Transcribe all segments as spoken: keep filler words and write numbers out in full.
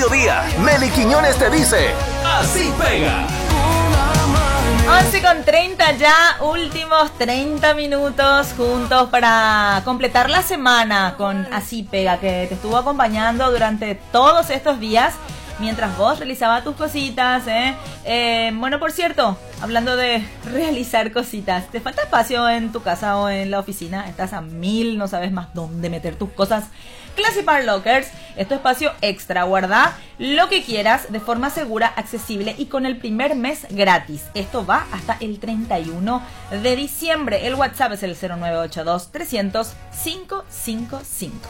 mediodía, Meli Quiñones te dice, así pega. once con treinta ya, últimos treinta minutos juntos para completar la semana con Así Pega, que te estuvo acompañando durante todos estos días mientras vos realizabas tus cositas, ¿eh? Eh, bueno, por cierto, hablando de realizar cositas, ¿te falta espacio en tu casa o en la oficina? Estás a mil, no sabes más dónde meter tus cosas. Classify Lockers es tu espacio extra. Guarda lo que quieras de forma segura, accesible y con el primer mes gratis. Esto va hasta el treinta y uno de diciembre. El WhatsApp es el cero nueve ocho dos, trescientos, quinientos cincuenta y cinco.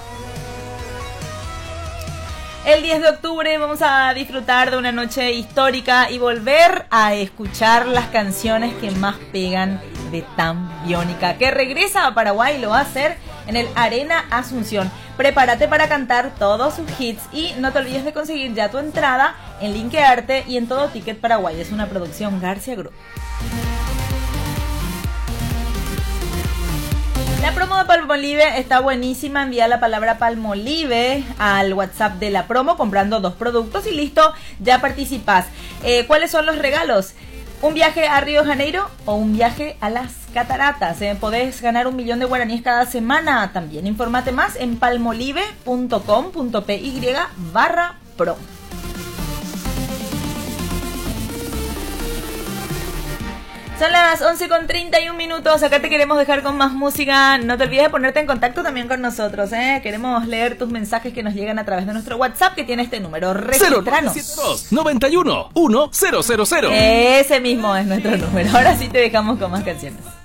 El diez de octubre vamos a disfrutar de una noche histórica y volver a escuchar las canciones que más pegan de Tan Biónica, que regresa a Paraguay y lo va a hacer en el Arena Asunción. Prepárate para cantar todos sus hits y no te olvides de conseguir ya tu entrada en Linkearte y en Todo Ticket Paraguay. Es una producción García Group. La promo de Palmolive está buenísima. Envía la palabra Palmolive al WhatsApp de la promo comprando dos productos y listo, ya participás. Eh, ¿Cuáles son los regalos? Un viaje a Río de Janeiro o un viaje a las cataratas. Eh, podés ganar un millón de guaraníes cada semana. También infórmate más en palmolive punto com punto py barra promo. Son las once con treinta y un minutos, acá te queremos dejar con más música. No te olvides de ponerte en contacto también con nosotros, ¿eh? Queremos leer tus mensajes que nos llegan a través de nuestro WhatsApp, que tiene este número. Registranos. cero nueve siete dos, noventa y uno, uno, cero cero cero. Ese mismo es nuestro número. Ahora sí te dejamos con más canciones.